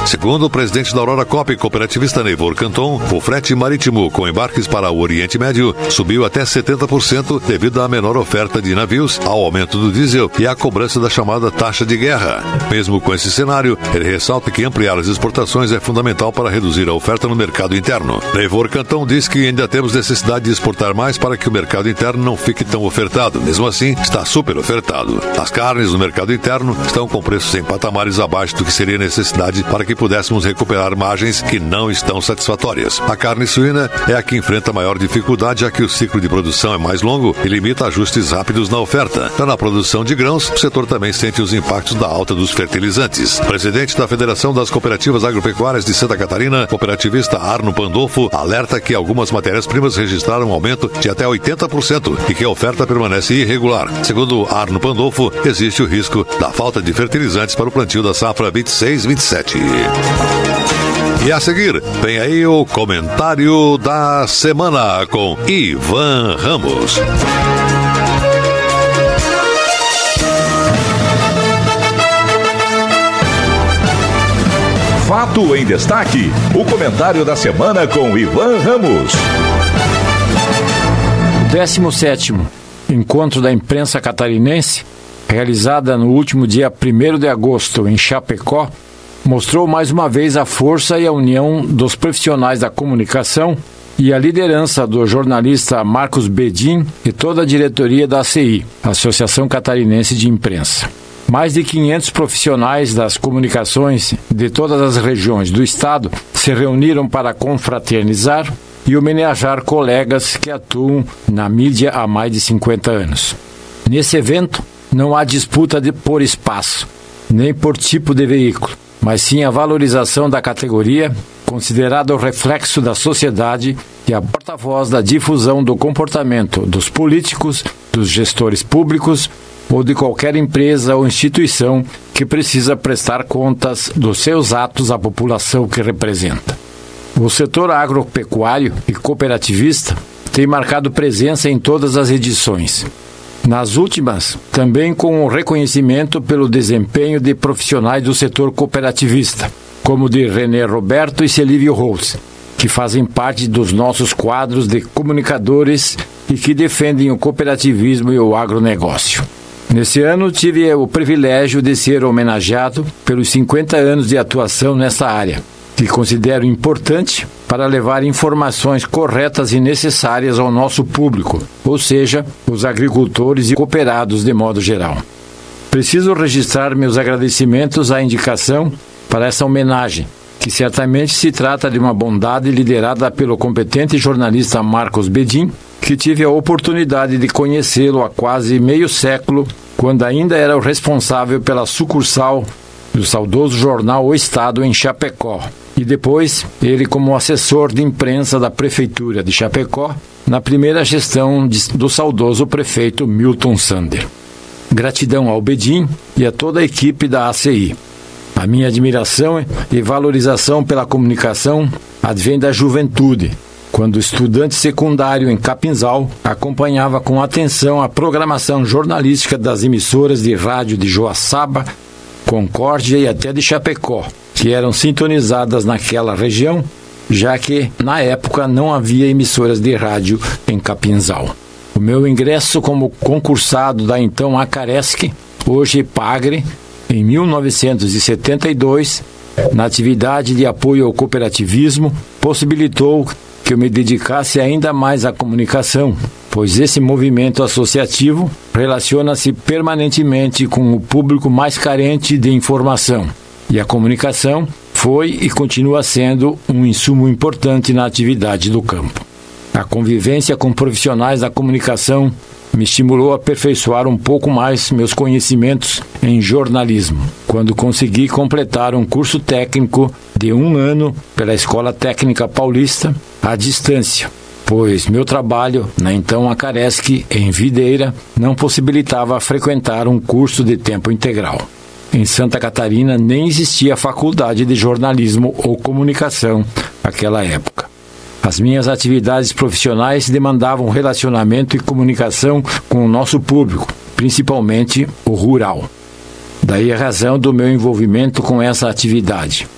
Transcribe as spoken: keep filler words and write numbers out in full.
Segundo o presidente da Aurora Cop, cooperativista Neivor Canton, o frete marítimo com embarques para o Oriente Médio subiu até setenta por cento devido à menor oferta de navios, ao aumento do diesel e à cobrança da chamada taxa de guerra. Mesmo com esse cenário, ele ressalta que ampliar as exportações é fundamental para reduzir a oferta no mercado interno. Neivor Canton diz que ainda temos necessidade de exportar mais para que o mercado interno não fique tão ofertado. Mesmo assim, está super ofertado. As carnes no mercado interno estão com preços em patamares abaixo do que seria necessidade para que pudéssemos recuperar margens que não estão satisfatórias. A carne suína é a que enfrenta maior dificuldade, já que o ciclo de produção é mais longo e limita ajustes rápidos na oferta. Já na produção de grãos, o setor também sente os impactos da alta dos fertilizantes. O presidente da Federação das Cooperativas Agropecuárias de Santa Catarina, cooperativista Arno Pandolfo, alerta que algumas matérias-primas registraram um aumento de até oitenta por cento e que a oferta permanece irregular. Segundo Arno Pandolfo, existe o risco da falta de fertilizantes para o plantio da safra vinte e seis vinte e sete. E a seguir, vem aí o comentário da semana com Ivan Ramos. Fato em Destaque, o comentário da semana com Ivan Ramos. décimo sétimo Encontro da Imprensa Catarinense, realizada no último dia primeiro de agosto em Chapecó, mostrou mais uma vez a força e a união dos profissionais da comunicação e a liderança do jornalista Marcos Bedin e toda a diretoria da A C I, Associação Catarinense de Imprensa. Mais de quinhentos profissionais das comunicações de todas as regiões do estado se reuniram para confraternizar e homenagear colegas que atuam na mídia há mais de cinquenta anos. Nesse evento, não há disputa de, por espaço, nem por tipo de veículo, mas sim a valorização da categoria, considerada o reflexo da sociedade e a porta-voz da difusão do comportamento dos políticos, dos gestores públicos ou de qualquer empresa ou instituição que precisa prestar contas dos seus atos à população que representa. O setor agropecuário e cooperativista tem marcado presença em todas as edições. Nas últimas, também com o reconhecimento pelo desempenho de profissionais do setor cooperativista, como de René Roberto e Celívio Rose, que fazem parte dos nossos quadros de comunicadores e que defendem o cooperativismo e o agronegócio. Nesse ano, tive o privilégio de ser homenageado pelos cinquenta anos de atuação nessa área, que considero importante para levar informações corretas e necessárias ao nosso público, ou seja, os agricultores e cooperados de modo geral. Preciso registrar meus agradecimentos à indicação para essa homenagem, que certamente se trata de uma bondade liderada pelo competente jornalista Marcos Bedin, que tive a oportunidade de conhecê-lo há quase meio século, quando ainda era o responsável pela sucursal do saudoso jornal O Estado em Chapecó, e depois ele como assessor de imprensa da Prefeitura de Chapecó, na primeira gestão de, do saudoso prefeito Milton Sander. Gratidão ao Bedin e a toda a equipe da A C I. A minha admiração e valorização pela comunicação advém da juventude, quando estudante secundário em Capinzal, acompanhava com atenção a programação jornalística das emissoras de rádio de Joaçaba, Concórdia e até de Chapecó, que eram sintonizadas naquela região, já que, na época, não havia emissoras de rádio em Capinzal. O meu ingresso como concursado da então Acaresc, hoje Pagre, em mil novecentos e setenta e dois, na atividade de apoio ao cooperativismo, possibilitou que eu me dedicasse ainda mais à comunicação, pois esse movimento associativo relaciona-se permanentemente com o público mais carente de informação, e a comunicação foi e continua sendo um insumo importante na atividade do campo. A convivência com profissionais da comunicação me estimulou a aperfeiçoar um pouco mais meus conhecimentos em jornalismo, quando consegui completar um curso técnico de um ano pela Escola Técnica Paulista, à distância, pois meu trabalho na então Acaresc, em Videira, não possibilitava frequentar um curso de tempo integral. Em Santa Catarina nem existia faculdade de jornalismo ou comunicação naquela época. As minhas atividades profissionais demandavam relacionamento e comunicação com o nosso público, principalmente o rural. Daí a razão do meu envolvimento com essa atividade.